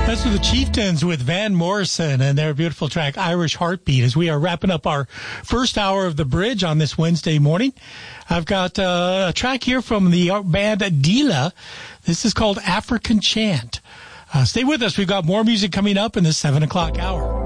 That's the Chieftains with Van Morrison and their beautiful track, Irish Heartbeat, as we are wrapping up our first hour of The Bridge on this Wednesday morning. I've got a track here from the band Dila. This is called African Chant. Stay with us. We've got more music coming up in the 7 o'clock hour.